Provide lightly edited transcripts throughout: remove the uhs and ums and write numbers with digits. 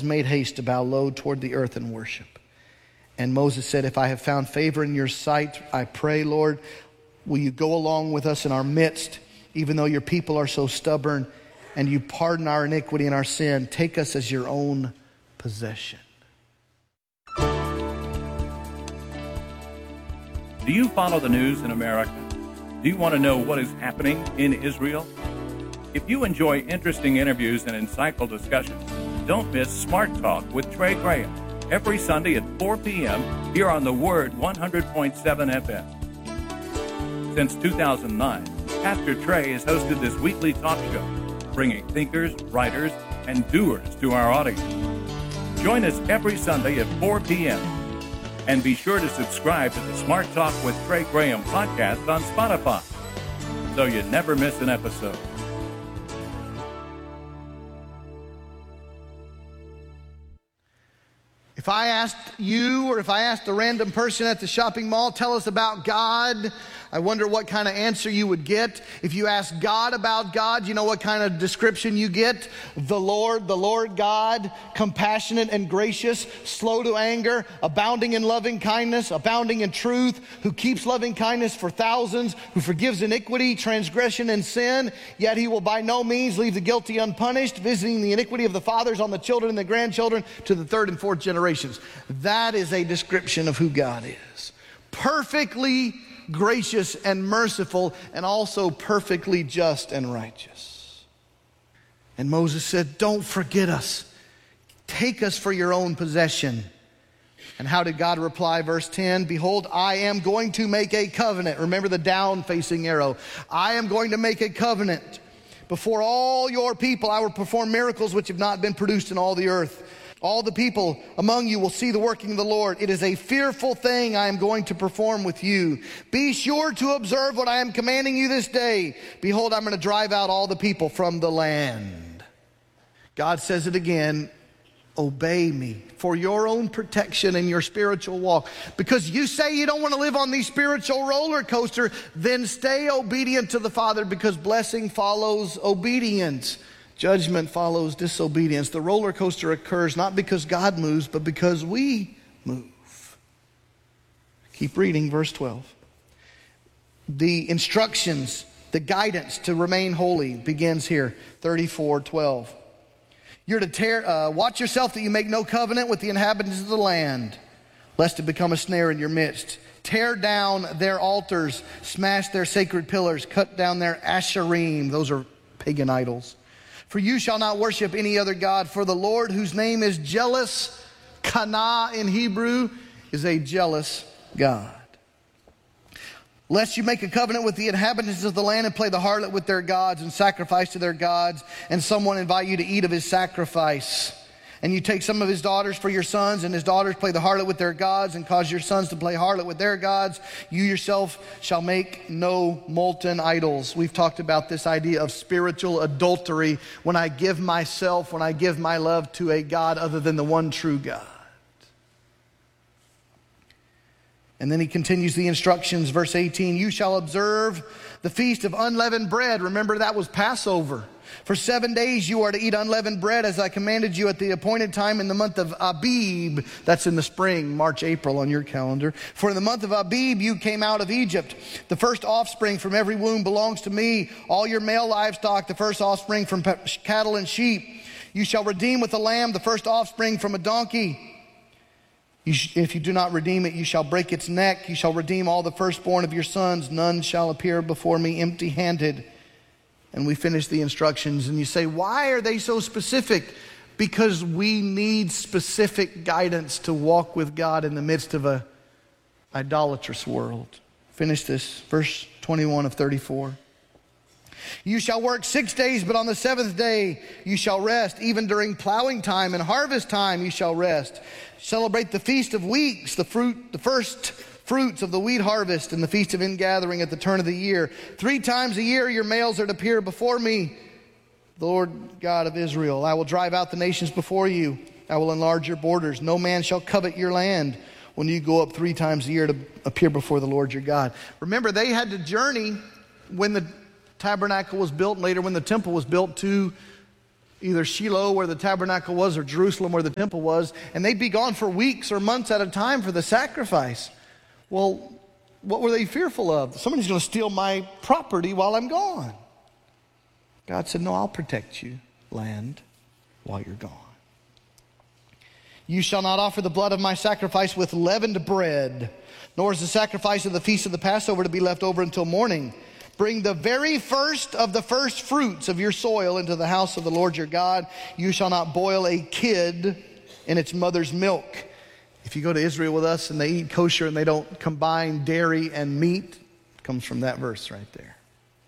made haste to bow low toward the earth and worship. And Moses said, if I have found favor in your sight, I pray, Lord, will you go along with us in our midst, even though your people are so stubborn, and you pardon our iniquity and our sin. Take us as your own possession. Do you follow the news in America? Do you want to know what is happening in Israel? If you enjoy interesting interviews and insightful discussions, don't miss Smart Talk with Trey Graham every Sunday at 4 p.m. here on the Word 100.7 FM. Since 2009, Pastor Trey has hosted this weekly talk show, bringing thinkers, writers, and doers to our audience. Join us every Sunday at 4 p.m. And be sure to subscribe to the Smart Talk with Trey Graham podcast on Spotify, so you never miss an episode. If I asked you, or if I asked a random person at the shopping mall, tell us about God, I wonder what kind of answer you would get. If you ask God about God, you know what kind of description you get? The Lord God, compassionate and gracious, slow to anger, abounding in loving kindness, abounding in truth, who keeps loving kindness for thousands, who forgives iniquity, transgression, and sin, yet he will by no means leave the guilty unpunished, visiting the iniquity of the fathers on the children and the grandchildren to the third and fourth generations. That is a description of who God is. Perfectly gracious and merciful, and also perfectly just and righteous. And Moses said, don't forget us. Take us for your own possession. And how did God reply? Verse 10, behold, I am going to make a covenant. Remember the down-facing arrow. I am going to make a covenant. Before all your people, I will perform miracles which have not been produced in all the earth. All the people among you will see the working of the Lord. It is a fearful thing I am going to perform with you. Be sure to observe what I am commanding you this day. Behold, I'm going to drive out all the people from the land. God says it again, obey me for your own protection and your spiritual walk. Because you say you don't want to live on the spiritual roller coaster, then stay obedient to the Father, because blessing follows obedience. Judgment follows disobedience. The roller coaster occurs not because God moves, but because we move. Keep reading, verse 12. The instructions, the guidance to remain holy begins here, 34:12. You're to watch yourself that you make no covenant with the inhabitants of the land, lest it become a snare in your midst. Tear down their altars, smash their sacred pillars, cut down their asherim. Those are pagan idols. For you shall not worship any other God, for the Lord, whose name is jealous, Kana in Hebrew, is a jealous God. Lest you make a covenant with the inhabitants of the land and play the harlot with their gods and sacrifice to their gods, and someone invite you to eat of his sacrifice. And you take some of his daughters for your sons, and his daughters play the harlot with their gods, and cause your sons to play harlot with their gods. You yourself shall make no molten idols. We've talked about this idea of spiritual adultery, when I give myself, when I give my love to a God other than the one true God. And then he continues the instructions, verse 18, you shall observe the feast of unleavened bread. Remember, that was Passover. For 7 days you are to eat unleavened bread, as I commanded you at the appointed time in the month of Abib. That's in the spring, March, April on your calendar. For in the month of Abib you came out of Egypt. The first offspring from every womb belongs to me. All your male livestock, the first offspring from cattle and sheep. You shall redeem with a lamb the first offspring from a donkey. If you do not redeem it, you shall break its neck. You shall redeem all the firstborn of your sons. None shall appear before me empty-handed. And we finish the instructions, and you say, why are they so specific? Because we need specific guidance to walk with God in the midst of an idolatrous world. Finish this, verse 21 of 34. You shall work 6 days, but on the seventh day you shall rest. Even during plowing time and harvest time you shall rest. Celebrate the Feast of Weeks, the first fruits of the wheat harvest, and the Feast of Ingathering at the turn of the year. 3 times a year your males are to appear before me, the Lord God of Israel. I will drive out the nations before you. I will enlarge your borders. No man shall covet your land when you go up 3 times a year to appear before the Lord your God. Remember, they had to journey when the tabernacle was built, and later when the temple was built, to either Shiloh where the tabernacle was or Jerusalem where the temple was, and they'd be gone for weeks or months at a time for the sacrifice. Well, what were they fearful of? Somebody's going to steal my property while I'm gone. God said, no, I'll protect you, land, while you're gone. You shall not offer the blood of my sacrifice with leavened bread, nor is the sacrifice of the feast of the Passover to be left over until morning. Bring the very first of the first fruits of your soil into the house of the Lord your God. You shall not boil a kid in its mother's milk. If you go to Israel with us and they eat kosher and they don't combine dairy and meat, it comes from that verse right there.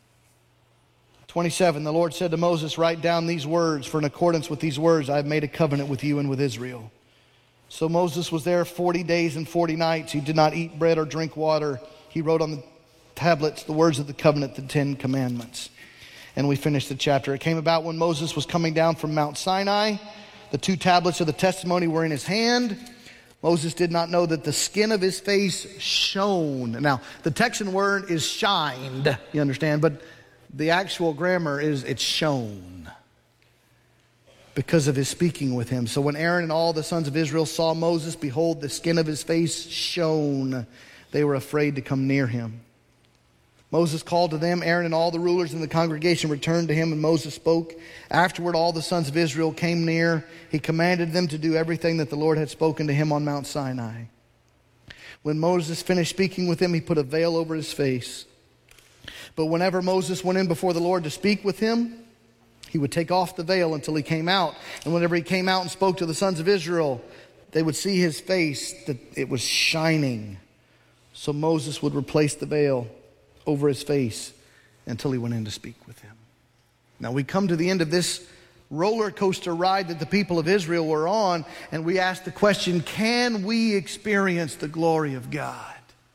27, the Lord said to Moses, write down these words, for in accordance with these words I have made a covenant with you and with Israel. So Moses was there 40 days and 40 nights. He did not eat bread or drink water. He wrote on the tablets the words of the covenant, the 10 commandments. And we finished the chapter. It came about when Moses was coming down from Mount Sinai. The 2 tablets of the testimony were in his hand. Moses did not know that the skin of his face shone. Now, the Texan word is shined, you understand, but the actual grammar is it's shone because of his speaking with him. So when Aaron and all the sons of Israel saw Moses, behold, the skin of his face shone. They were afraid to come near him. Moses called to them. Aaron and all the rulers in the congregation returned to him, and Moses spoke. Afterward, all the sons of Israel came near. He commanded them to do everything that the Lord had spoken to him on Mount Sinai. When Moses finished speaking with them, he put a veil over his face. But whenever Moses went in before the Lord to speak with him, he would take off the veil until he came out. And whenever he came out and spoke to the sons of Israel, they would see his face, that it was shining. So Moses would replace the veil over his face until he went in to speak with him. Now we come to the end of this roller coaster ride that the people of Israel were on, and we ask the question, can we experience the glory of God?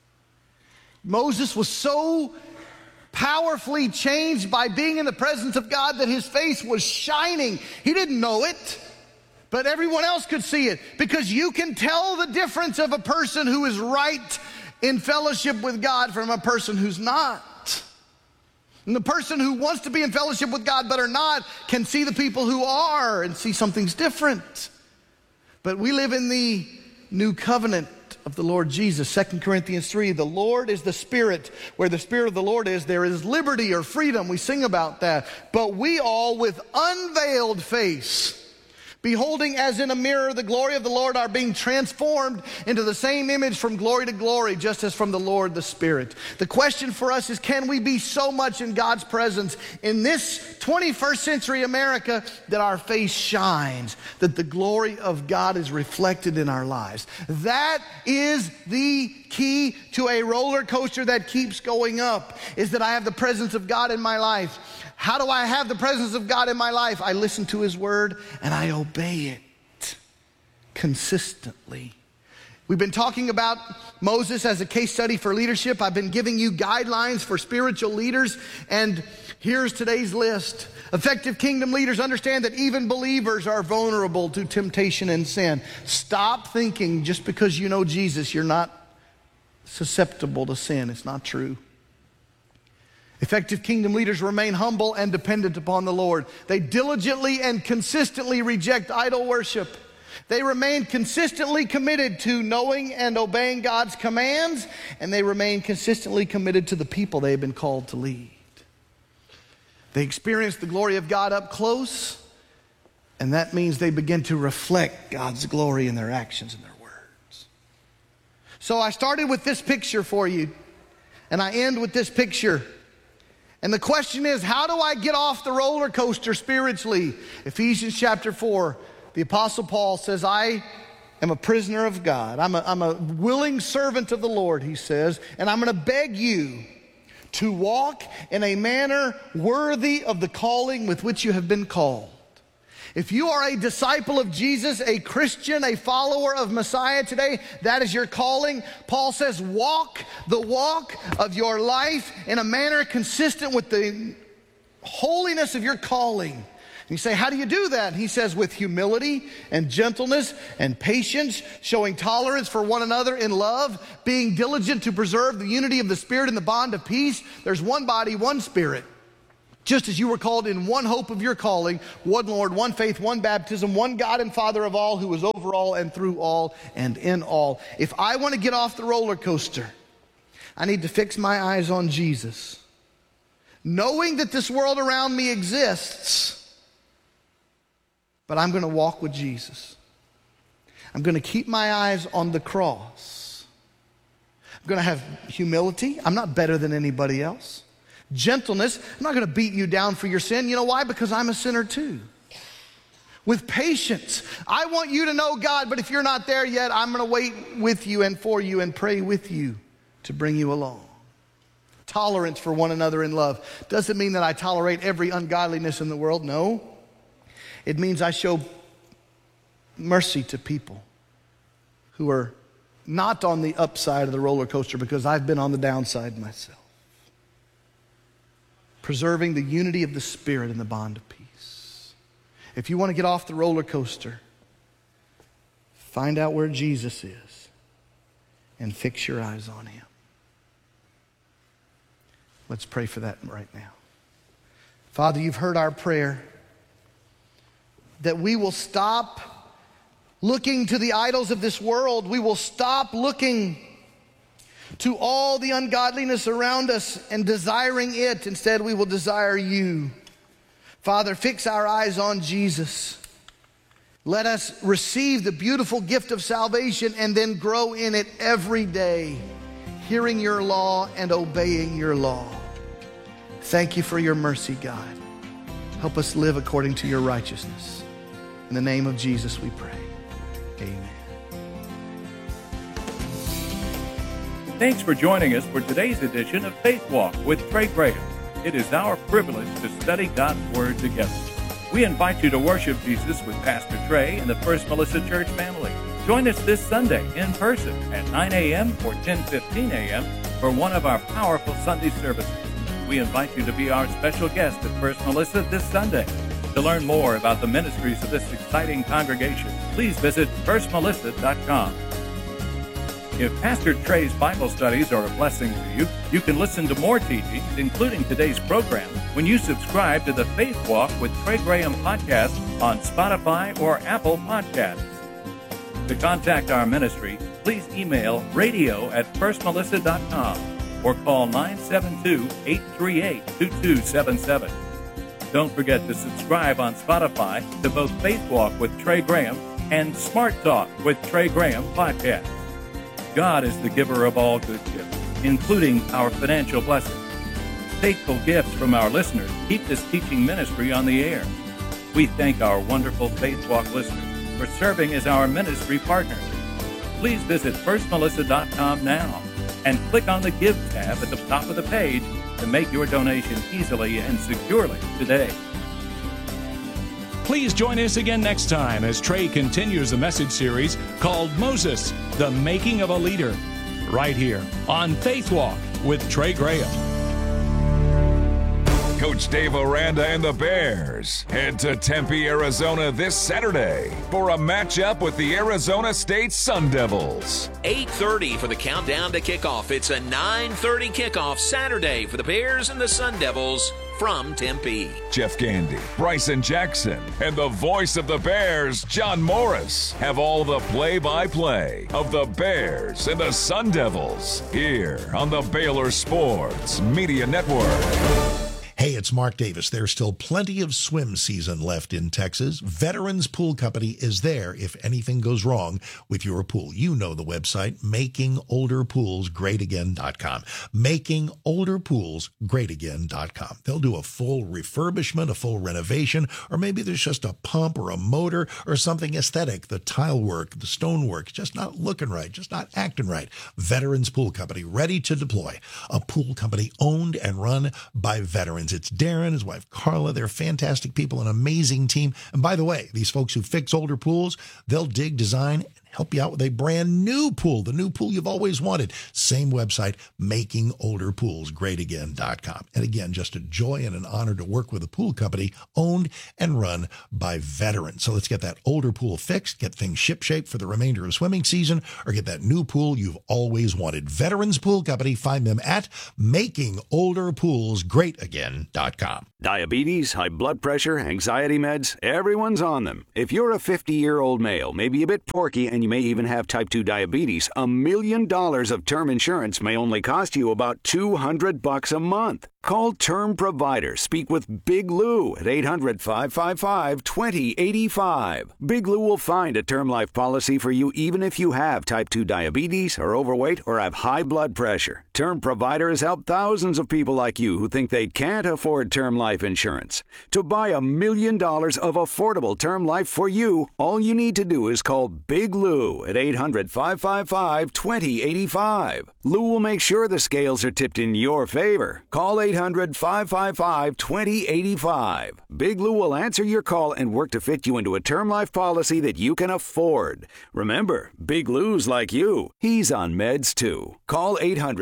Moses was so powerfully changed by being in the presence of God that his face was shining. He didn't know it, but everyone else could see it, because you can tell the difference of a person who is right in fellowship with God from a person who's not. And the person who wants to be in fellowship with God but are not can see the people who are and see something's different. But we live in the new covenant of the Lord Jesus. 2 Corinthians 3, the Lord is the Spirit. Where the Spirit of the Lord is, there is liberty or freedom. We sing about that. But we all with unveiled face, beholding as in a mirror the glory of the Lord, are being transformed into the same image from glory to glory, just as from the Lord the Spirit. The question for us is, can we be so much in God's presence in this 21st century America that our face shines, that the glory of God is reflected in our lives? That is the key to a roller coaster that keeps going up, is that I have the presence of God in my life. How do I have the presence of God in my life? I listen to His Word and I obey it consistently. We've been talking about Moses as a case study for leadership. I've been giving you guidelines for spiritual leaders, and here's today's list. Effective kingdom leaders understand that even believers are vulnerable to temptation and sin. Stop thinking just because you know Jesus, you're not susceptible to sin. It's not true. Effective kingdom leaders remain humble and dependent upon the Lord. They diligently and consistently reject idol worship. They remain consistently committed to knowing and obeying God's commands, and they remain consistently committed to the people they have been called to lead. They experience the glory of God up close, and that means they begin to reflect God's glory in their actions and their words. So I started with this picture for you, and I end with this picture. And the question is, how do I get off the roller coaster spiritually? Ephesians chapter 4, the Apostle Paul says, I am a prisoner of God. I'm a willing servant of the Lord, he says, and I'm going to beg you to walk in a manner worthy of the calling with which you have been called. If you are a disciple of Jesus, a Christian, a follower of Messiah today, that is your calling. Paul says, walk the walk of your life in a manner consistent with the holiness of your calling. And you say, how do you do that? And he says, with humility and gentleness and patience, showing tolerance for one another in love, being diligent to preserve the unity of the Spirit in the bond of peace. There's one body, one Spirit. Just as you were called in one hope of your calling, one Lord, one faith, one baptism, one God and Father of all, who is over all and through all and in all. If I want to get off the roller coaster, I need to fix my eyes on Jesus. Knowing that this world around me exists, but I'm going to walk with Jesus. I'm going to keep my eyes on the cross. I'm going to have humility. I'm not better than anybody else. Gentleness. I'm not going to beat you down for your sin. You know why? Because I'm a sinner too. With patience. I want you to know God, but if you're not there yet, I'm going to wait with you and for you and pray with you to bring you along. Tolerance for one another in love. Doesn't mean that I tolerate every ungodliness in the world. No. It means I show mercy to people who are not on the upside of the roller coaster because I've been on the downside myself. Preserving the unity of the Spirit in the bond of peace. If you want to get off the roller coaster, find out where Jesus is and fix your eyes on Him. Let's pray for that right now. Father, you've heard our prayer that we will stop looking to the idols of this world. We will stop looking to all the ungodliness around us and desiring it. Instead, we will desire you. Father, fix our eyes on Jesus. Let us receive the beautiful gift of salvation and then grow in it every day, hearing your law and obeying your law. Thank you for your mercy, God. Help us live according to your righteousness. In the name of Jesus we pray. Amen. Thanks for joining us for today's edition of Faith Walk with Trey Graham. It is our privilege to study God's Word together. We invite you to worship Jesus with Pastor Trey and the First Melissa Church family. Join us this Sunday in person at 9 a.m. or 10:15 a.m. for one of our powerful Sunday services. We invite you to be our special guest at First Melissa this Sunday. To learn more about the ministries of this exciting congregation, please visit firstmelissa.com. If Pastor Trey's Bible studies are a blessing to you, you can listen to more teachings, including today's program, when you subscribe to the Faith Walk with Trey Graham podcast on Spotify or Apple Podcasts. To contact our ministry, please email radio@firstmelissa.com or call 972-838-2277. Don't forget to subscribe on Spotify to both Faith Walk with Trey Graham and Smart Talk with Trey Graham podcasts. God is the giver of all good gifts, including our financial blessings. Faithful gifts from our listeners keep this teaching ministry on the air. We thank our wonderful Faith Walk listeners for serving as our ministry partners. Please visit firstmelissa.com now and click on the Give tab at the top of the page to make your donation easily and securely today. Please join us again next time as Trey continues a message series called Moses, the Making of a Leader, right here on Faith Walk with Trey Graham. Coach Dave Aranda and the Bears head to Tempe, Arizona this Saturday for a matchup with the Arizona State Sun Devils. 8:30 for the countdown to kickoff. It's a 9:30 kickoff Saturday for the Bears and the Sun Devils from Tempe. Jeff Gandy, Bryson Jackson, and the voice of the Bears, John Morris, have all the play-by-play of the Bears and the Sun Devils here on the Baylor Sports Media Network. Hey, it's Mark Davis. There's still plenty of swim season left in Texas. Veterans Pool Company is there if anything goes wrong with your pool. You know the website, makingolderpoolsgreatagain.com. Makingolderpoolsgreatagain.com. They'll do a full refurbishment, a full renovation, or maybe there's just a pump or a motor or something aesthetic. The tile work, the stone work, just not looking right, just not acting right. Veterans Pool Company, ready to deploy. A pool company owned and run by veterans. It's Darren, his wife Carla. They're fantastic people, an amazing team. And by the way, these folks who fix older pools, they'll dig, design, and help you out with a brand new pool, the new pool you've always wanted. Same website, makingolderpoolsgreatagain.com. And again, just a joy and an honor to work with a pool company owned and run by veterans. So let's get that older pool fixed, get things shipshape for the remainder of swimming season, or get that new pool you've always wanted. Veterans Pool Company, find them at makingolderpoolsgreatagain.com. Diabetes, high blood pressure, anxiety meds, everyone's on them. If you're a 50-year-old male, maybe a bit porky, and you may even have type 2 diabetes, $1 million of term insurance may only cost you about $200 a month. Call Term Provider. Speak with Big Lou at 800-555-2085. Big Lou will find a term life policy for you even if you have type 2 diabetes, are overweight, or have high blood pressure. Term Provider has helped thousands of people like you who think they can't afford term life insurance. To buy $1 million of affordable term life for you, all you need to do is call Big Lou at 800-555-2085. Lou will make sure the scales are tipped in your favor. Call 800-555-2085. Big Lou will answer your call and work to fit you into a term life policy that you can afford. Remember, Big Lou's like you. He's on meds too. Call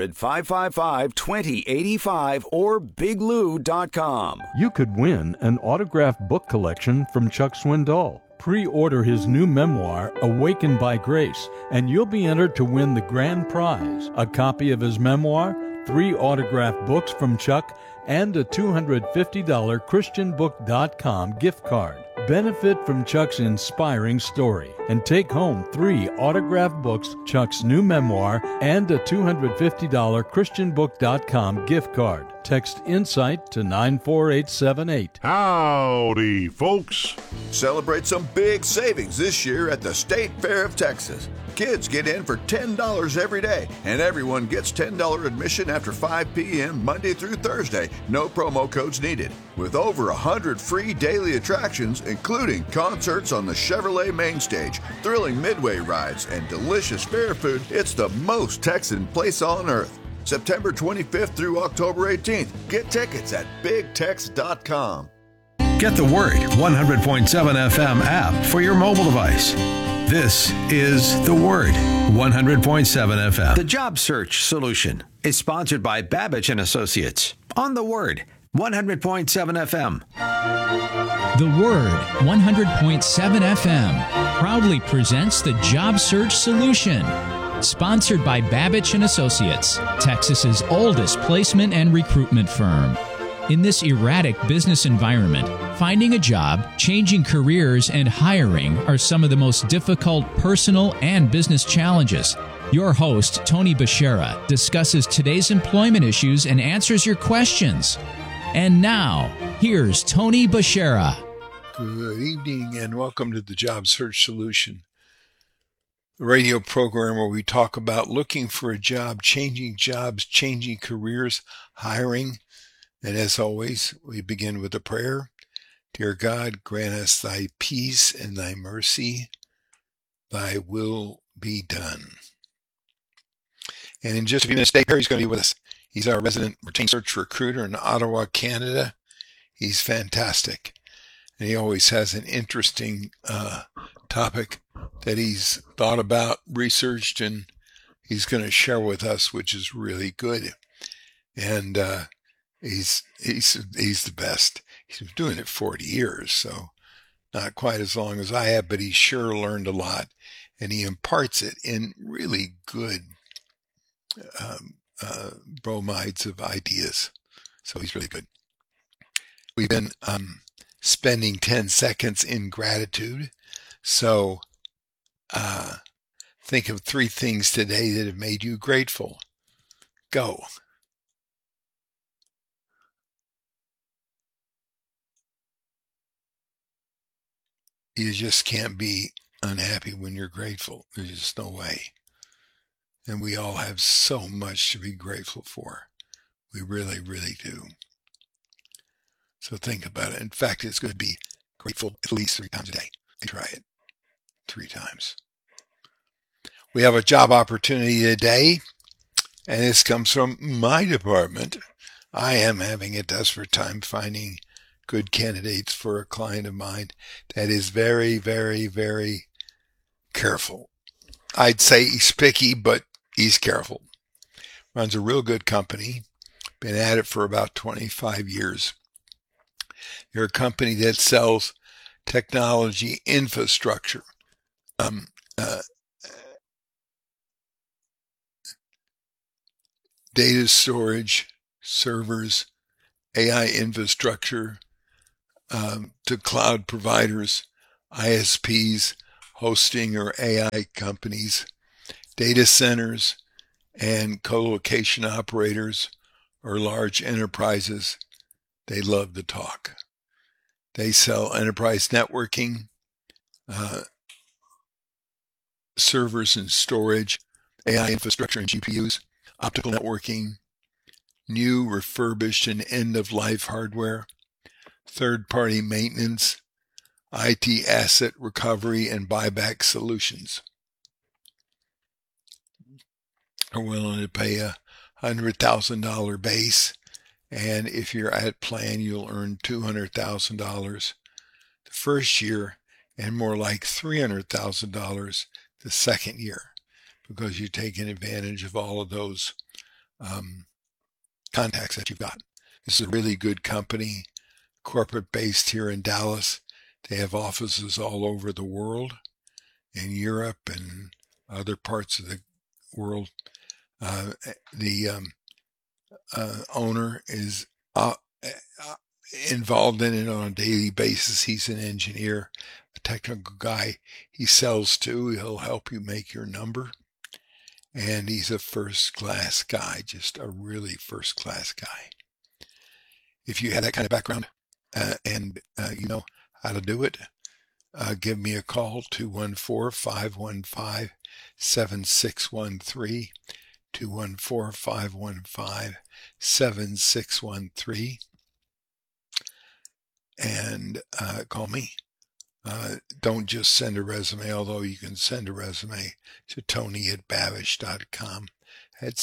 800-555-2085 or biglou.com. You could win an autographed book collection from Chuck Swindoll. Pre-order his new memoir, Awakened by Grace, and you'll be entered to win the grand prize, a copy of his memoir, 3 autographed books from Chuck, and a $250 ChristianBook.com gift card. Benefit from Chuck's inspiring story and take home 3 autographed books, Chuck's new memoir, and a $250 ChristianBook.com gift card. Text INSIGHT to 94878. Howdy, folks. Celebrate some big savings this year at the State Fair of Texas. Kids get in for $10 every day, and everyone gets $10 admission after 5 p.m. Monday through Thursday. No promo codes needed. With over 100 free daily attractions, including concerts on the Chevrolet main stage, thrilling midway rides, and delicious fair food, it's the most Texan place on earth. September 25th through October 18th. Get tickets at BigTex.com. Get the Word 100.7 FM app for your mobile device. This is The Word 100.7 FM. The Job Search Solution is sponsored by Babbage & Associates on The Word 100.7 FM. The Word 100.7 FM proudly presents The Job Search Solution. Sponsored by Babbage & Associates, Texas's oldest placement and recruitment firm. In this erratic business environment, finding a job, changing careers, and hiring are some of the most difficult personal and business challenges. Your host, Tony Bashara, discusses today's employment issues and answers your questions. And now, here's Tony Bashara. Good evening and welcome to the Job Search Solution, the radio program where we talk about looking for a job, changing jobs, changing careers, hiring. And as always, we begin with a prayer. Dear God, grant us thy peace and thy mercy. Thy will be done. And in just a few minutes, Dave Perry's going to be with us. He's our resident retained search recruiter in Ottawa, Canada. He's fantastic. And he always has an interesting topic that he's thought about, researched, and he's going to share with us, which is really good. And he's the best. He's been doing it 40 years, so not quite as long as I have, but he sure learned a lot, and he imparts it in really good bromides of ideas. So he's really good. We've been spending 10 seconds in gratitude. So think of 3 things today that have made you grateful. Go. You just can't be unhappy when you're grateful. There's just no way. And we all have so much to be grateful for. We really, really do. So think about it. In fact, it's going to be grateful at least 3 times a day. Try it 3 times. We have a job opportunity today, and this comes from my department. I am having a desperate time finding good candidates for a client of mine that is very, very, very careful I'd say he's picky, but he's careful. Runs a real good company. Been at it for about 25 years. They're a company that sells technology infrastructure. Data storage, servers, AI infrastructure to cloud providers, ISPs, hosting or AI companies, data centers, and co-location operators or large enterprises. They love to talk. They sell enterprise networking, servers and storage, AI infrastructure and GPUs, optical networking, new, refurbished, and end-of-life hardware, third-party maintenance, IT asset recovery and buyback solutions. Are willing to pay a $100,000 base, and if you're at plan, you'll earn $200,000 the first year and more like $300,000 the second year, because you're taking advantage of all of those contacts that you've got. This is a really good company, corporate based here in Dallas. They have offices all over the world, in Europe and other parts of the world. The owner is involved in it on a daily basis. He's an engineer, a technical guy. He sells to. He'll help you make your number. And he's a first-class guy, just a really first-class guy. If you have that kind of background and you know how to do it, give me a call, 214-515-7613, 214-515-7613, and call me. Don't just send a resume, although you can send a resume to Tony@babish.com. That's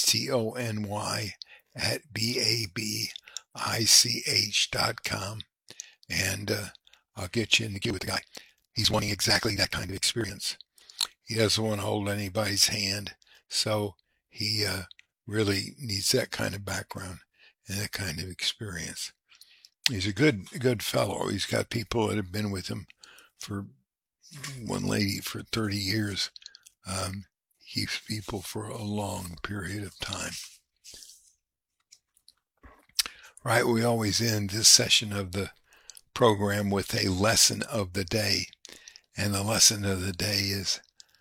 TONY@BABICH.com. And I'll get you in the queue with the guy. He's wanting exactly that kind of experience. He doesn't want to hold anybody's hand, so he really needs that kind of background and that kind of experience. He's a good fellow. He's got people that have been with him, for one lady for 30 years. Keeps people for a long period of time. Right, we always end this session of the program with a lesson of the day. And the lesson of the day is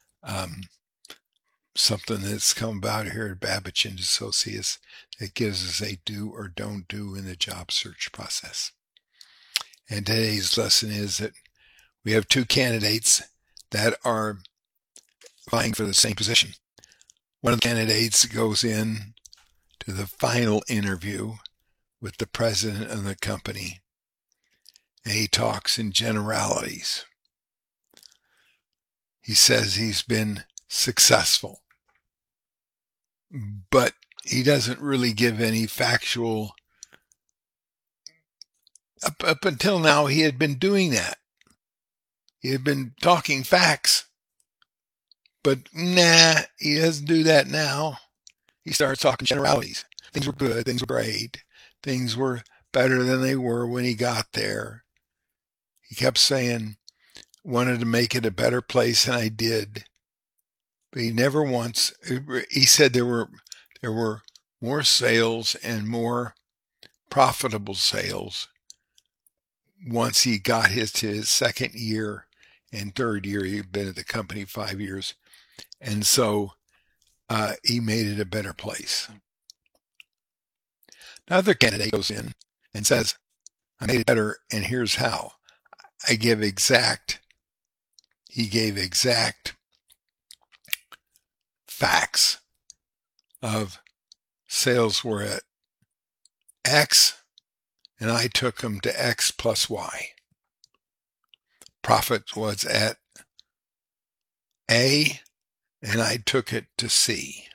something that's come about here at Babich and Associates that gives us a do or don't do in the job search process. And today's lesson is that we have two candidates that are vying for the same position. One of the candidates goes in to the final interview with the president of the company, and he talks in generalities. He says he's been successful, but he doesn't really give any factual. Up until now, he had been doing that. He had been talking facts, but he doesn't do that now. He starts talking generalities. Things were good. Things were great. Things were better than they were when he got there. He kept saying, wanted to make it a better place, and I did. But he never once, he said there were more sales and more profitable sales once he got to his second year and third year. He'd been at the company 5 years. And so he made it a better place. Another candidate goes in and says, I made it better, and here's how. He gave exact facts of sales were at X, and I took them to X plus Y. Profit was at A, and I took it to C.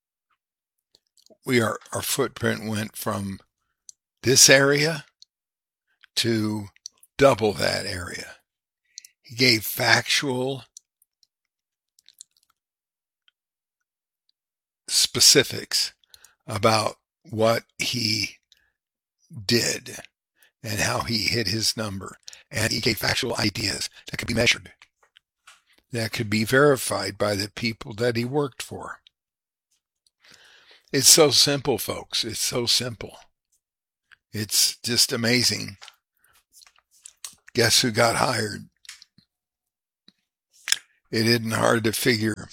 Our footprint went from this area to double that area. He gave factual specifics about what he did and how he hit his number. And he gave factual ideas that could be measured, that could be verified by the people that he worked for. It's so simple, folks. It's so simple. It's just amazing. Guess who got hired? It isn't hard to figure.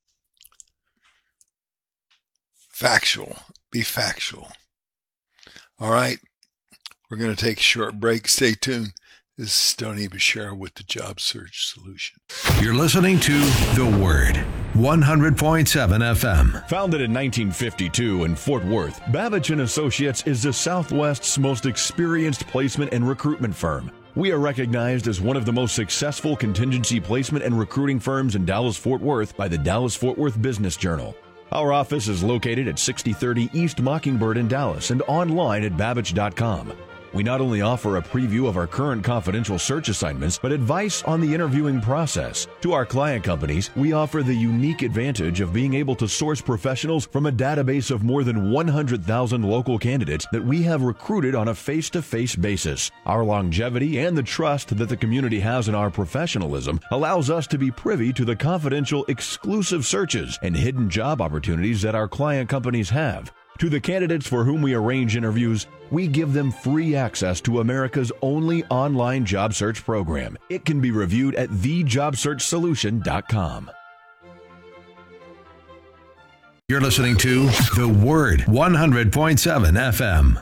Factual. Be factual. All right. We're going to take a short break. Stay tuned. This is Tony Bashara with the Job Search Solution. You're listening to The Word, 100.7 FM. Founded in 1952 in Fort Worth, Babbage & Associates is the Southwest's most experienced placement and recruitment firm. We are recognized as one of the most successful contingency placement and recruiting firms in Dallas-Fort Worth by the Dallas-Fort Worth Business Journal. Our office is located at 6030 East Mockingbird in Dallas and online at Babbage.com. We not only offer a preview of our current confidential search assignments, but advice on the interviewing process. To our client companies, we offer the unique advantage of being able to source professionals from a database of more than 100,000 local candidates that we have recruited on a face-to-face basis. Our longevity and the trust that the community has in our professionalism allows us to be privy to the confidential, exclusive searches and hidden job opportunities that our client companies have. To the candidates for whom we arrange interviews, we give them free access to America's only online job search program. It can be reviewed at thejobsearchsolution.com. You're listening to The Word, 100.7 FM.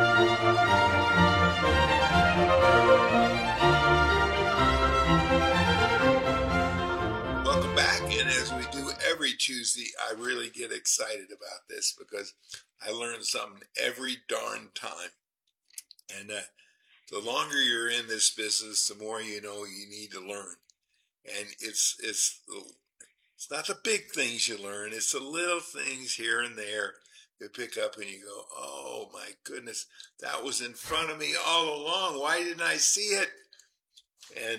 Welcome back. And as we do every Tuesday, I really get excited about this because I learn something every darn time. And the longer you're in this business, the more you know you need to learn. And it's not the big things you learn. It's the little things here and there you pick up and you go, oh my goodness, that was in front of me all along. Why didn't I see it? And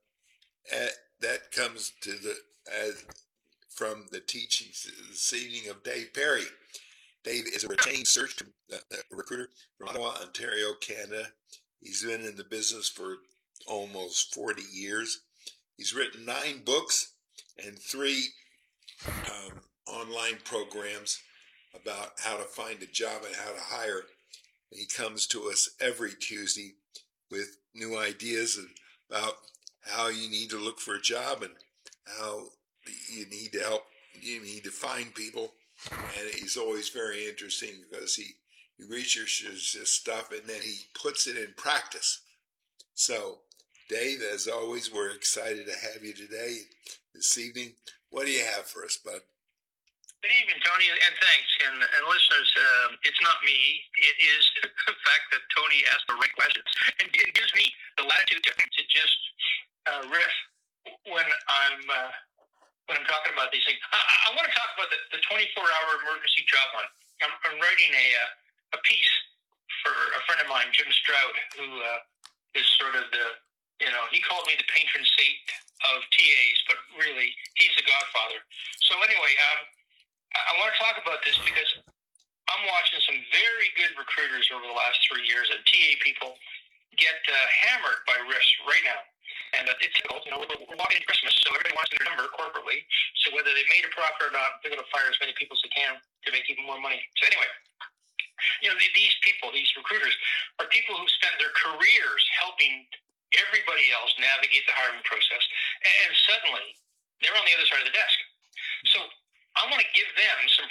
that comes to from the teachings this evening of Dave Perry. Dave is a retained search recruiter from Ottawa, Ontario, Canada. He's been in the business for almost 40 years. He's written 9 books and 3 online programs about how to find a job and how to hire. And he comes to us every Tuesday with new ideas about how you need to look for a job and how you need to help, you need to find people. And he's always very interesting because he researches this stuff and then he puts it in practice. So, Dave, as always, we're excited to have you today, this evening. What do you have for us, bud? Good evening, Tony, and thanks. And listeners, it's not me. It is the fact that Tony asked the right questions. And it gives me the latitude to just riff when I'm talking about these things. I want to talk about the 24-hour emergency job hunt. I'm writing a piece for a friend of mine, Jim Stroud, who is sort of he called me the patron saint of TAs, but really, he's the godfather. So anyway, I want to talk about this because I'm watching some very good recruiters over the last 3 years, and TA people get hammered by risks right now. And it's difficult. We're walking into Christmas, so everybody wants their number corporately. So whether they made a profit or not, they're going to fire as many people as they can to make even more money. So anyway, these people, these recruiters, are people who spent their careers helping everybody else navigate the hiring process. And suddenly, they're on the other side of the desk. So I want to give them something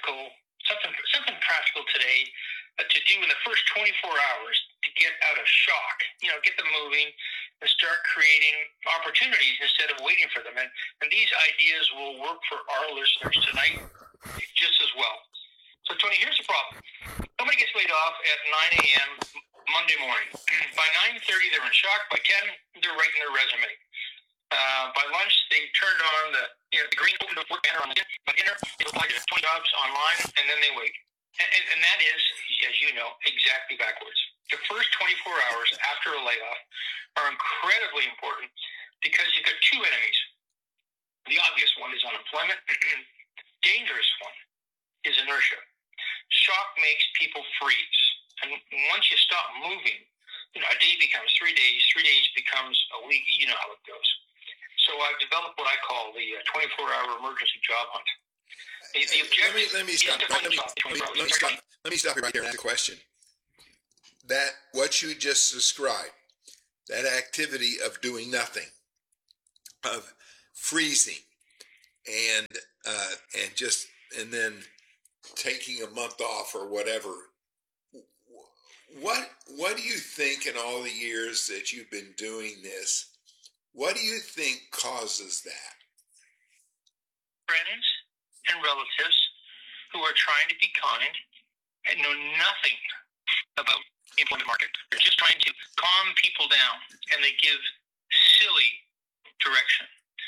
practical today to do in the first 24 hours to get out of shock, get them moving and start creating opportunities instead of waiting for them. And these ideas will work for our listeners tonight just as well. So, Tony, here's the problem. Somebody gets laid off at 9 a.m. Monday morning. By 9:30, they're in shock. By 10, they're writing their resume. By lunch, they turned on the green open work banner on LinkedIn. By dinner, they apply to 20 jobs online, and then they wait. And that is, as you know, exactly backwards. The first 24 hours after a layoff are incredibly important because you've got 2 enemies. The obvious one is unemployment. Dangerous one is inertia. Shock makes people freeze. And once you stop moving, a day becomes 3 days, 3 days becomes a week. You know how it goes. So I've developed what I call the 24-hour emergency job hunt. Let me stop you right there and ask a question. That what you just described, that activity of doing nothing, of freezing, and then taking a month off or whatever. What do you think in all the years that you've been doing this? What do you think causes that? Friends and relatives who are trying to be kind and know nothing about the employment market. They're just trying to calm people down, and they give silly direction.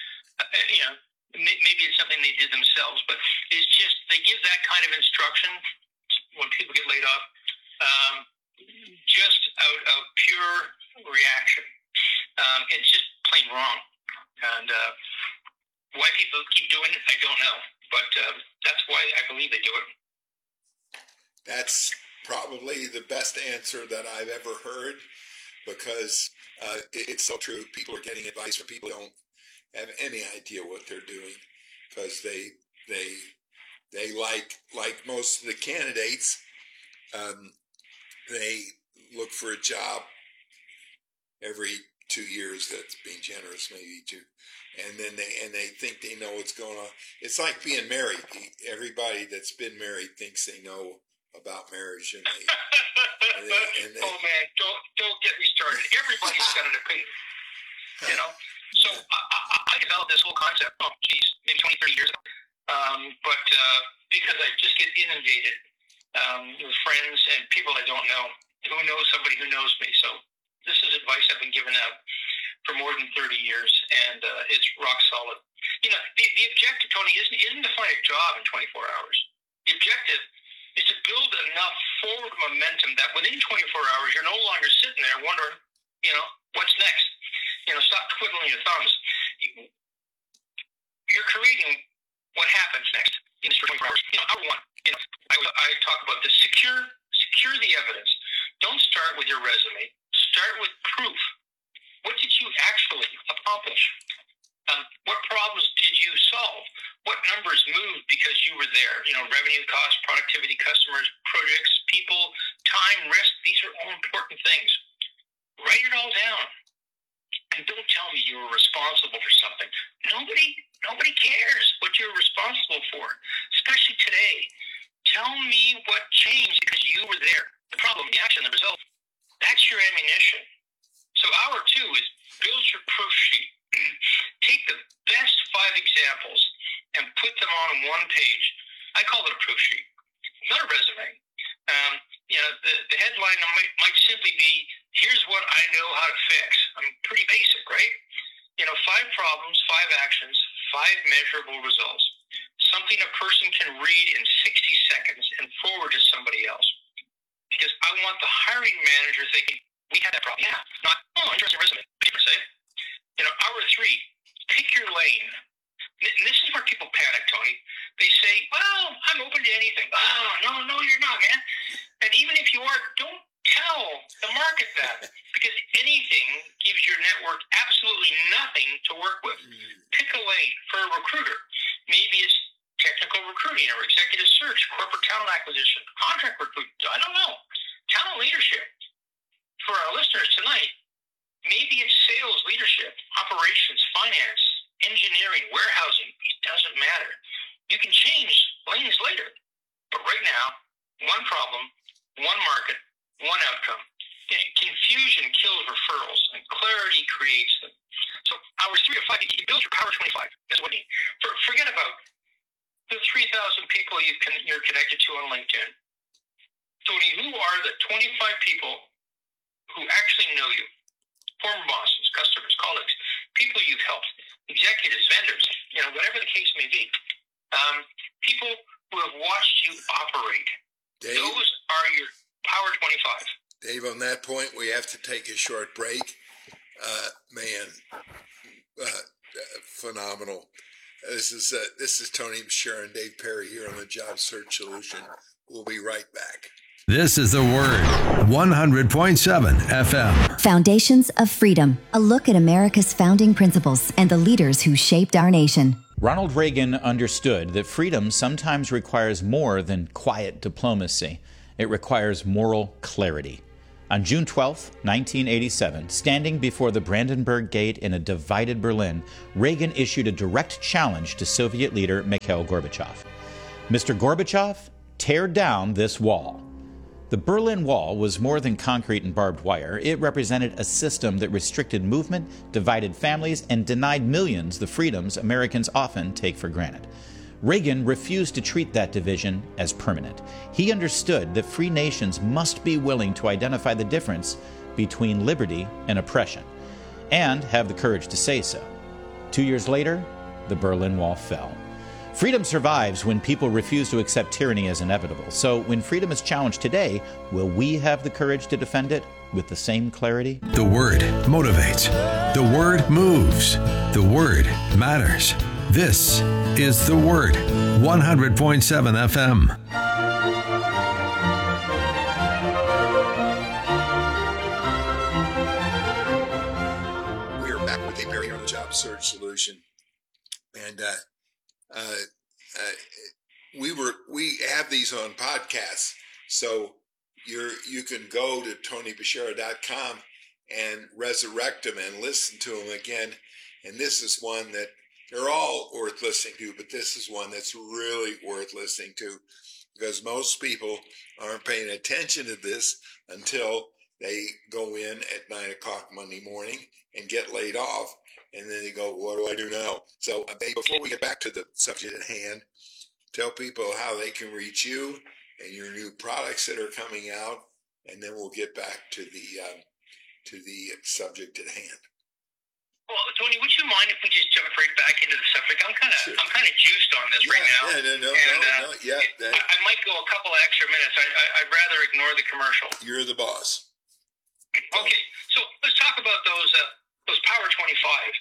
Maybe it's something they did themselves, but it's just they give that kind of instruction when people get laid off, just out of pure reaction. It's just plain wrong, and why people keep doing it, I don't know, but that's why I believe they do it. That's probably the best answer that I've ever heard, because it's so true. People are getting advice from people who don't have any idea what they're doing, because they like most of the candidates, they look for a job every 2 years. That's being generous, maybe too. And then they think they know what's going on. It's like being married. Everybody that's been married thinks they know about marriage, and they oh man, don't get me started. Everybody's got an opinion, So I developed this whole concept, maybe 20, 30 years ago. But because I just get inundated with friends and people I don't know who know somebody who knows me. So this is advice I've been giving out for more than 30 years, and it's rock solid. The objective, Tony, isn't to find a job in 24 hours. The objective is to build enough forward momentum that within 24 hours, you're no longer sitting there wondering, what's next? Stop twiddling your thumbs. You're creating what happens next in 24 hours. Hour one, I talk about this. Secure the evidence. Don't start with your resume. Start with proof. What did you actually accomplish? What problems did you solve? What numbers moved because you were there? Revenue, cost, productivity, customers, projects, people, time, risk. These are all important things. Write it all down. And don't tell me you were responsible for something. Nobody cares what you're responsible for, especially today. Tell me what changed because you were there. The problem, the action, the result. That's your ammunition. So hour two is build your proof sheet. Take the best 5 examples and put them on one page. I call it a proof sheet. It's not a resume. The headline might simply be, here's what I know how to fix. Pretty basic, right? 5 problems, 5 actions, 5 measurable results. Something a person can read in 60 seconds and forward to somebody else. Because I want the hiring manager thinking, we had that problem. Yeah. Not, interesting resume. Per se. Hour 3, pick your lane. And this is where people panic, Tony. They say, well, I'm open to anything. Oh, no, you're not, man. And even if you are, don't tell the market that, because anything gives your network absolutely nothing to work with. Pick a lane for a recruiter. Maybe it's technical recruiting or executive search, corporate talent acquisition, contract recruiting. I don't know. Talent leadership. For our listeners tonight, maybe it's sales leadership, operations, finance, engineering, warehousing. It doesn't matter. You can change lanes later. But right now, one problem, one market, one outcome. Confusion kills referrals, and clarity creates them. So hours 3 to 5, you build your power 25. That's what I mean. Forget about the 3,000 people you're connected to on LinkedIn. Tony, who are the 25 people who actually know you? Former bosses, customers, colleagues, people you've helped, executives, vendors, whatever the case may be. People who have watched you operate. Dave, those are your power 25. Dave, on that point, we have to take a short break. Phenomenal. This is Tony Bashir and Dave Perry here on the Job Search Solution. We'll be right back. This is The Word, 100.7 FM. Foundations of Freedom, a look at America's founding principles and the leaders who shaped our nation. Ronald Reagan understood that freedom sometimes requires more than quiet diplomacy. It requires moral clarity. On June 12, 1987, standing before the Brandenburg Gate in a divided Berlin, Reagan issued a direct challenge to Soviet leader Mikhail Gorbachev. Mr. Gorbachev, tear down this wall. The Berlin Wall was more than concrete and barbed wire. It represented a system that restricted movement, divided families, and denied millions the freedoms Americans often take for granted. Reagan refused to treat that division as permanent. He understood that free nations must be willing to identify the difference between liberty and oppression, and have the courage to say so. 2 years later, the Berlin Wall fell. Freedom survives when people refuse to accept tyranny as inevitable. So when freedom is challenged today, will we have the courage to defend it with the same clarity? The Word motivates. The Word moves. The Word matters. This is The Word, 100.7 FM. We are back with Dave Perry here on the Job Search Solution. And we have these on podcasts, so you can go to TonyBashir.com and resurrect them and listen to them again. And this is one that they're all worth listening to, but this is one that's really worth listening to, because most people aren't paying attention to this until they go in at 9 o'clock Monday morning and get laid off. And then they go, what do I do now? So before we get back to the subject at hand, tell people how they can reach you and your new products that are coming out, and then we'll get back to the subject at hand. Well, Tony, would you mind if we just jump right back into the subject? I'm kind of juiced on this right now. I might go a couple of extra minutes. I'd rather ignore the commercial. You're the boss. Okay, so let's talk about those Power 25.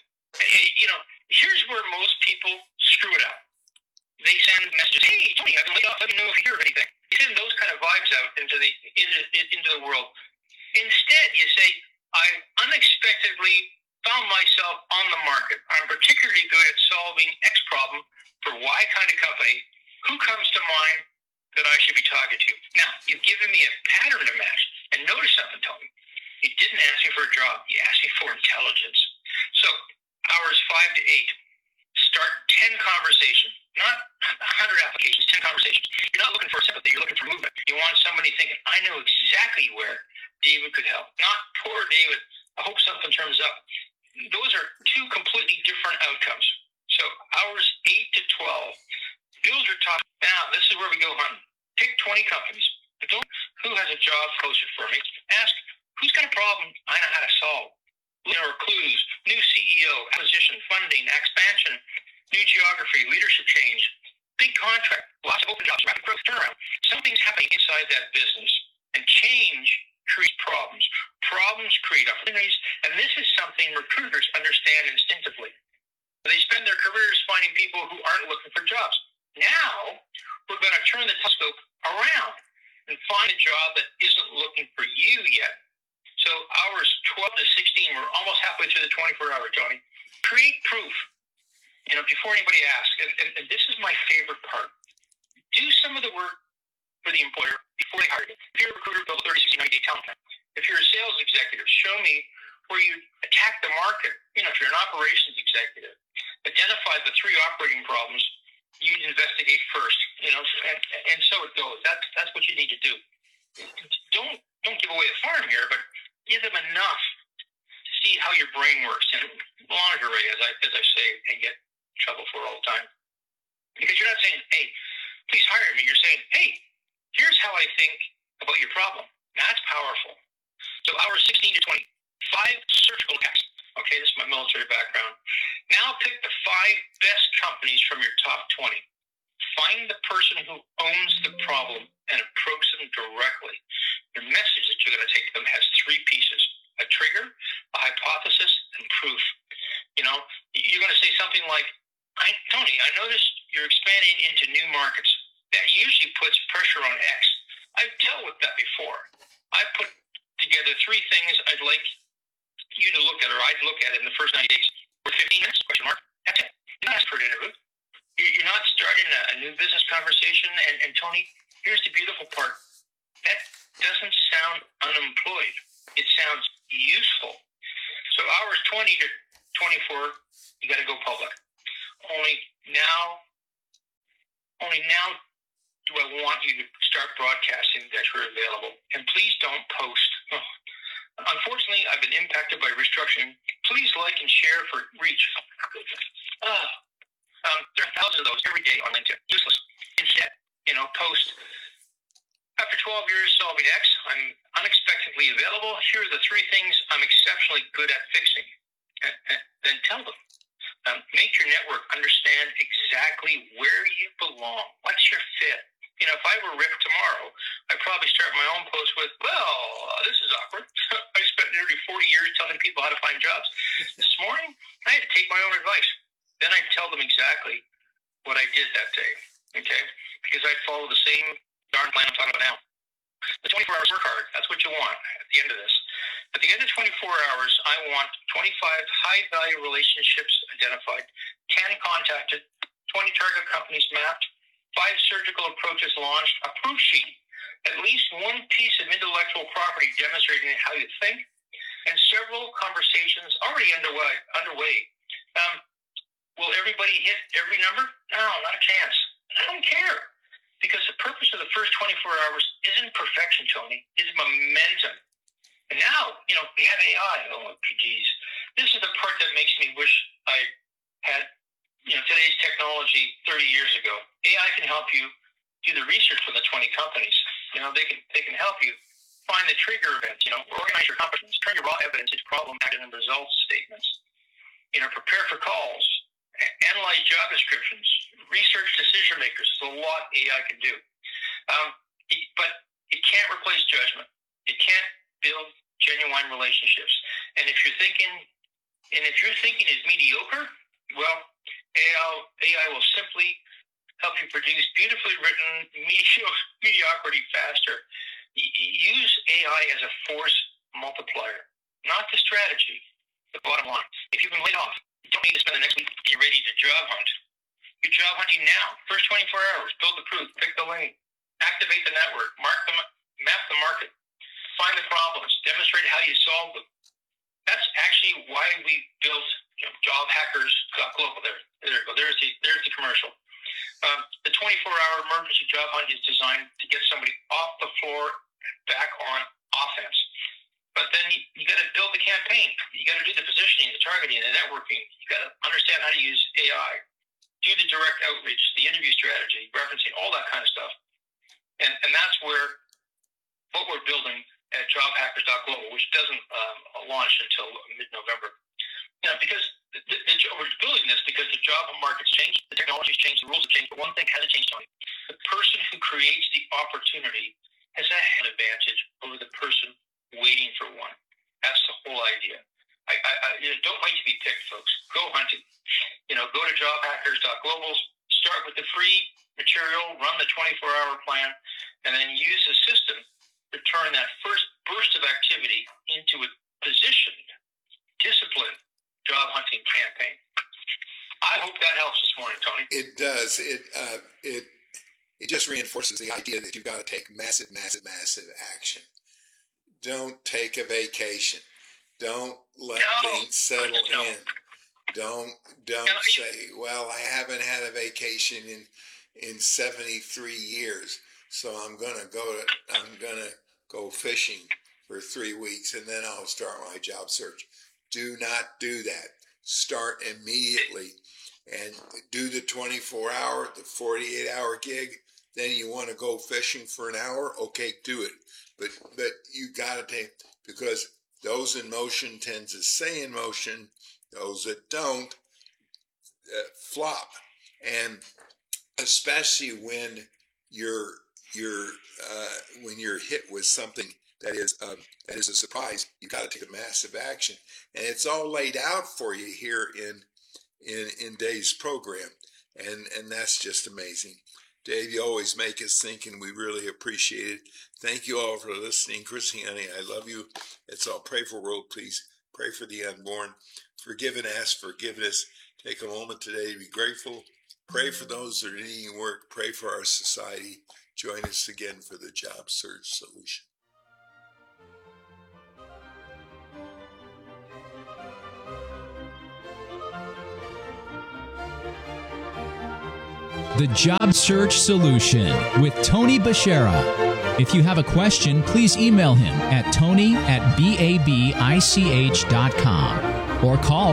Here's where most people screw it up. They send messages, hey, Tony, I've been laid off, let me know if you hear of anything. You send those kind of vibes out into the world. Instead, you say, I unexpectedly found myself on the market. I'm particularly good at solving X problem for Y kind of company. Who comes to mind that I should be talking to? Now, you've given me a pattern to match. And notice something, Tony. You didn't ask me for a job. You asked me for intelligence. So, hours 5 to 8. Start 10 conversations. Not 100 applications, 10 conversations. You're not looking for sympathy. You're looking for movement. You want somebody thinking, I know exactly where David could help. Not poor David. I hope something turns up. Those are two completely different outcomes. So hours 8 to 12. Bills are tough. Now, this is where we go hunting. Pick 20 companies. But don't, who has a job closer for me? Ask, who's got a problem I know how to solve? There are clues, new CEO, acquisition, funding, expansion, new geography, leadership change, big contract, lots of open jobs, rapid growth, turnaround. Something's happening inside that business. And change creates problems. Problems create opportunities. And this is something recruiters understand instinctively. They spend their careers finding people who aren't looking for jobs. Now, we're going to turn the telescope around and find a job that isn't looking for you yet. So hours 12 to 16, we're almost halfway through the 24-hour, Tony. Create proof, before anybody asks. And this is my favorite part. Do some of the work for the employer before they hire you. If you're a recruiter, build a 30, 60, 90-day talent plan. If you're a sales executive, show me where you attack the market. If you're an operations executive, identify the 3 operating problems you'd investigate first. And so it goes. That's what you need to do. Don't give away the farm here, but give them enough to see how your brain works and lingerie, as I say, and get in trouble for all the time. Because you're not saying, hey, please hire me. You're saying, hey, here's how I think about your problem. That's powerful. So hours 16 to 20, 5 surgical attacks. Okay, this is my military background. Now pick the 5 best companies from your top 20. Find the person who owns the problem and approach them directly. Your message that you're going to take to them has 3 pieces: a trigger, a hypothesis, and proof. You're going to say something like, Tony, I noticed you're expanding into new markets. That usually puts pressure on X. I've dealt with that before. I put together 3 things I'd like you to look at, or I'd look at in the first 90 days. We're 15 minutes? Question mark. That's it. You're not asked for an interview. You're not starting a new business conversation. And Tony, here's the beautiful part. That doesn't sound unemployed. It sounds useful. So hours 20 to 24, you got to go public. Only now do I want you to start broadcasting that you're available. And please don't post. Unfortunately, I've been impacted by restructuring. Please like and share for reach. There are thousands of those every day on LinkedIn. Useless. Instead, post. After 12 years solving X, I'm unexpectedly available. Here are the 3 things I'm exceptionally good at fixing. Then tell them. Make your network understand exactly where you belong. What's your fit? If I were Rick tomorrow, I'd probably start my own post with, this is awkward. I spent nearly 40 years telling people how to find jobs. This morning, I had to take my own advice. Then I'd tell them exactly what I did that day, okay? Because I'd follow the same darn plan I'm talking about now. The 24 hours work hard, that's what you want at the end of this. At the end of 24 hours, I want 25 high-value relationships identified, 10 contacted, 20 target companies mapped, 5 surgical approaches launched, a proof sheet, at least 1 piece of intellectual property demonstrating how you think, and several conversations already underway. Will everybody hit every number? No, not a chance. I don't care. Because the purpose of the first 24 hours isn't perfection, Tony. It's momentum. And now, we have AI. Oh, geez. This is the part that makes me wish I had, today's technology 30 years ago. AI can help you do the research for the 20 companies. They can help you find the trigger events, organize your accomplishments, turn your raw evidence into problem action and results statements, prepare for calls, analyze job descriptions, research decision makers. There's a lot AI can do. But it can't replace judgment. It can't build genuine relationships. And if you're thinking is mediocre, well, AI will simply help you produce beautifully written mediocrity faster. Use AI as a force multiplier, not the strategy, the bottom line. If you've been laid off, you don't need to spend the next week getting ready to job hunt. You're job hunting now. First 24 hours, build the proof, pick the lane, activate the network, map the market, find the problems, demonstrate how you solve them. That's actually why we built JobHackers.global. There you go. There's the commercial. The 24-hour emergency job hunt is designed to get somebody off the floor back on offense. But then you got to build the campaign. You got to do the positioning, the targeting, the networking. You got to understand how to use AI, do the direct outreach, the interview strategy, referencing, all that kind of stuff. And that's where what we're building at JobHackers.global, which doesn't launch until mid-November. Because we're building this because the job market's changed, the technology's changed, the rules have changed, but one thing hasn't changed, Tony. The person who creates the opportunity has an advantage over the person waiting for one. That's the whole idea. Don't wait to be picked, folks. Go hunting. Go to JobHackers.global, start with the free material, run the 24-hour plan, and then use the system to turn that first burst of activity into a positioned, disciplined job hunting campaign. I hope that helps this morning, Tony. It does. It just reinforces the idea that you've got to take massive action. Don't take a vacation. Don't let things settle in. Don't say, well, I haven't had a vacation in 73 years, so I'm gonna go fishing for 3 weeks and then I'll start my job search. Do not do that. Start immediately and do the 24-hour, the 48-hour gig. Then you want to go fishing for an hour? Okay, do it. But you got to take, because those in motion tend to stay in motion. Those that don't flop. And especially when you're hit with something that is a surprise, you got to take a massive action. And it's all laid out for you here in Dave's program. And that's just amazing. Dave, you always make us think, and we really appreciate it. Thank you all for listening. Chrissy, honey, I love you. It's all pray for world peace. Pray for the unborn. Forgive and ask forgiveness. Take a moment today to be grateful. Pray for those that are needing work. Pray for our society. Join us again for the Job Search Solution. The Job Search Solution with Tony Bashara. If you have a question, please email him at tony@babich.com or call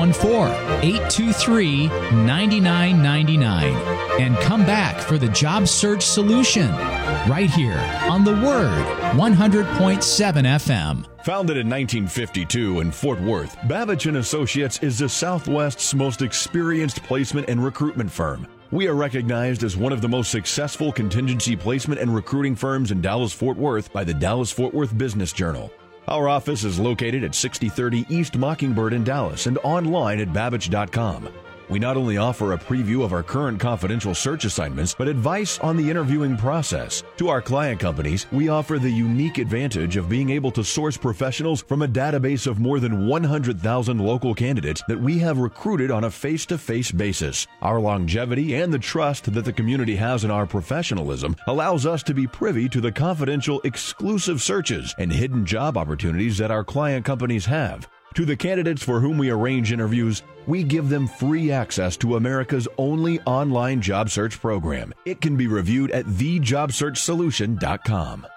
214-823-9999 and come back for the Job Search Solution right here on The Word 100.7 FM. Founded in 1952 in Fort Worth, Babich & Associates is the Southwest's most experienced placement and recruitment firm. We are recognized as one of the most successful contingency placement and recruiting firms in Dallas-Fort Worth by the Dallas-Fort Worth Business Journal. Our office is located at 6030 East Mockingbird in Dallas and online at babich.com. We not only offer a preview of our current confidential search assignments, but advice on the interviewing process. To our client companies, we offer the unique advantage of being able to source professionals from a database of more than 100,000 local candidates that we have recruited on a face-to-face basis. Our longevity and the trust that the community has in our professionalism allows us to be privy to the confidential, exclusive searches and hidden job opportunities that our client companies have. To the candidates for whom we arrange interviews, we give them free access to America's only online job search program. It can be reviewed at thejobsearchsolution.com.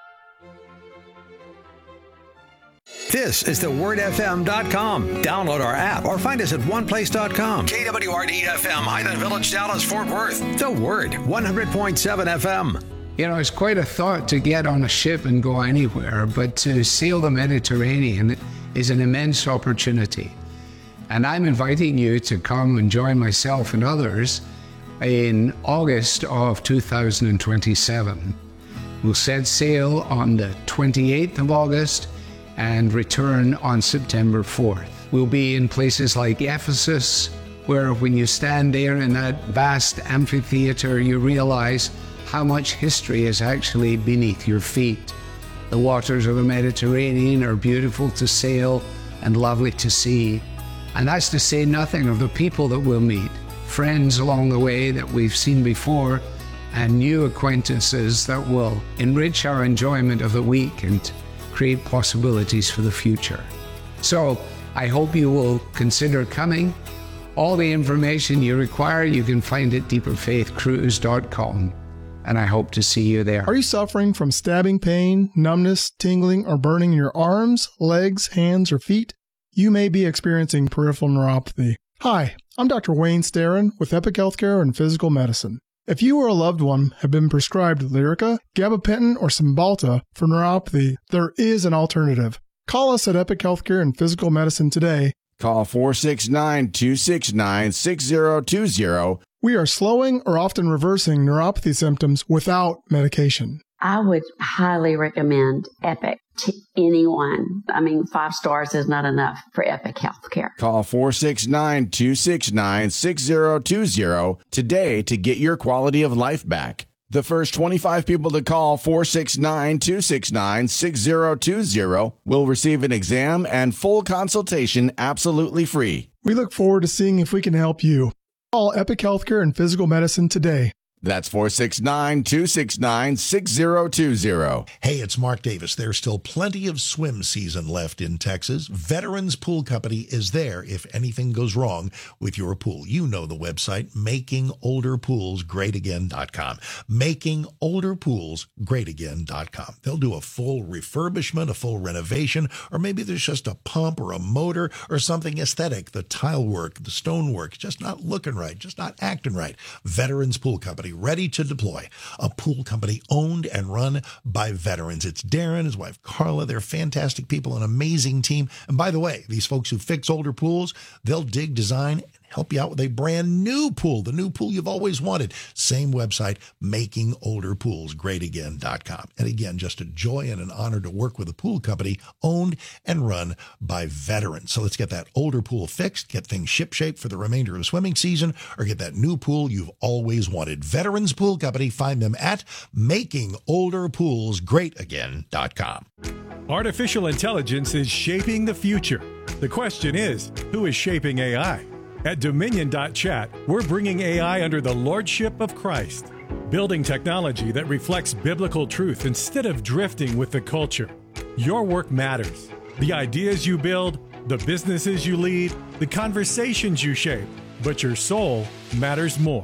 This is thewordfm.com. Download our app or find us at oneplace.com. KWRD FM, Highland Village, Dallas, Fort Worth. The Word, 100.7 FM. You know, it's quite a thought to get on a ship and go anywhere, but to sail the Mediterranean is an immense opportunity. And I'm inviting you to come and join myself and others in August of 2027. We'll set sail on the 28th of August and return on September 4th. We'll be in places like Ephesus, where when you stand there in that vast amphitheater, you realize how much history is actually beneath your feet. The waters of the Mediterranean are beautiful to sail and lovely to see. And that's to say nothing of the people that we'll meet, friends along the way that we've seen before, and new acquaintances that will enrich our enjoyment of the week and create possibilities for the future. So I hope you will consider coming. All the information you require you can find at deeperfaithcruise.com. And I hope to see you there. Are you suffering from stabbing pain, numbness, tingling, or burning in your arms, legs, hands, or feet? You may be experiencing peripheral neuropathy. Hi, I'm Dr. Wayne Starrin with Epic Healthcare and Physical Medicine. If you or a loved one have been prescribed Lyrica, gabapentin, or Cymbalta for neuropathy, there is an alternative. Call us at Epic Healthcare and Physical Medicine today. Call 469-269-6020. We are slowing or often reversing neuropathy symptoms without medication. I would highly recommend Epic to anyone. I mean, 5 stars is not enough for Epic Healthcare. Call 469-269-6020 today to get your quality of life back. The first 25 people to call 469-269-6020 will receive an exam and full consultation absolutely free. We look forward to seeing if we can help you. Call Epic Healthcare and Physical Medicine today. That's 469-269-6020. Hey, it's Mark Davis. There's still plenty of swim season left in Texas. Veterans Pool Company is there if anything goes wrong with your pool. You know the website, makingolderpoolsgreatagain.com. Makingolderpoolsgreatagain.com. They'll do a full refurbishment, a full renovation, or maybe there's just a pump or a motor or something aesthetic. The tile work, the stone work, just not looking right, just not acting right. Veterans Pool Company, ready to deploy. A pool company owned and run by veterans. It's Darren, his wife Carla. They're fantastic people, an amazing team. And by the way, these folks who fix older pools, they'll dig, design, and help you out with a brand new pool, the new pool you've always wanted. Same website, makingolderpoolsgreatagain.com. And again, just a joy and an honor to work with a pool company owned and run by veterans. So let's get that older pool fixed, get things shipshape for the remainder of the swimming season, or get that new pool you've always wanted. Veterans Pool Company, find them at makingolderpoolsgreatagain.com. Artificial intelligence is shaping the future. The question is, who is shaping AI? At Dominion.chat, we're bringing AI under the lordship of Christ, building technology that reflects biblical truth instead of drifting with the culture. Your work matters. The ideas you build, the businesses you lead, the conversations you shape, but your soul matters more.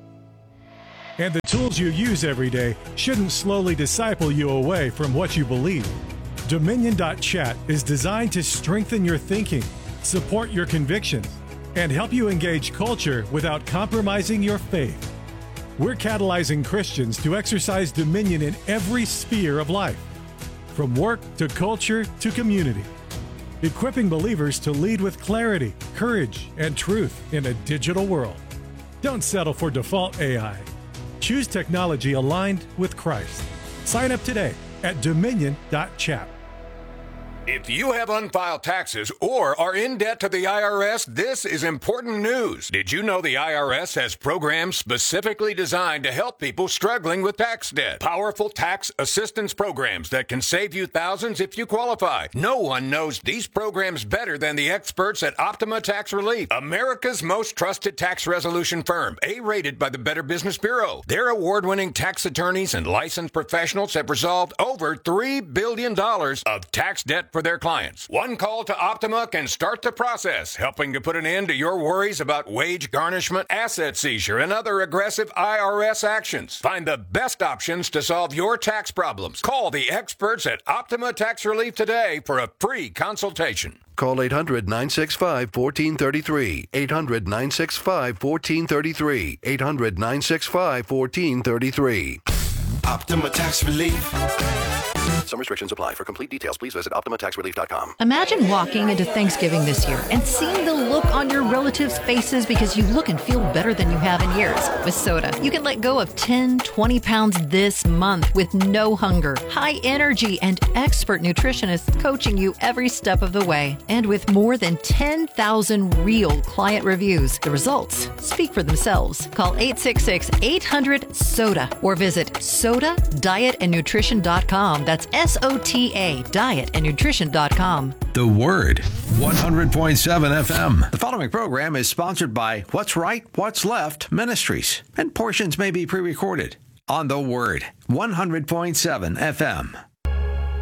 And the tools you use every day shouldn't slowly disciple you away from what you believe. Dominion.chat is designed to strengthen your thinking, support your convictions, and help you engage culture without compromising your faith. We're catalyzing Christians to exercise dominion in every sphere of life, from work to culture to community, equipping believers to lead with clarity, courage, and truth in a digital world. Don't settle for default AI. Choose technology aligned with Christ. Sign up today at Dominion.chat. If you have unfiled taxes or are in debt to the IRS, this is important news. Did you know the IRS has programs specifically designed to help people struggling with tax debt? Powerful tax assistance programs that can save you thousands if you qualify. No one knows these programs better than the experts at Optima Tax Relief, America's most trusted tax resolution firm, A-rated by the Better Business Bureau. Their award-winning tax attorneys and licensed professionals have resolved over $3 billion of tax debt for their clients. One call to Optima can start the process, helping to put an end to your worries about wage garnishment, asset seizure, and other aggressive IRS actions. Find the best options to solve your tax problems. Call the experts at Optima Tax Relief today for a free consultation. Call 800-965-1433. 800-965-1433. 800-965-1433. Optima Tax Relief. Some restrictions apply. For complete details, please visit OptimaTaxRelief.com. Imagine walking into Thanksgiving this year and seeing the look on your relatives' faces because you look and feel better than you have in years. With Soda, you can let go of 10, 20 pounds this month with no hunger, high energy, and expert nutritionists coaching you every step of the way. And with more than 10,000 real client reviews, the results speak for themselves. Call 866-800-SODA or visit SODAdietandnutrition.com. That's SOTA, dietandnutrition.com. The Word, 100.7 FM. The following program is sponsored by What's Right, What's Left Ministries, and portions may be pre-recorded on The Word, 100.7 FM.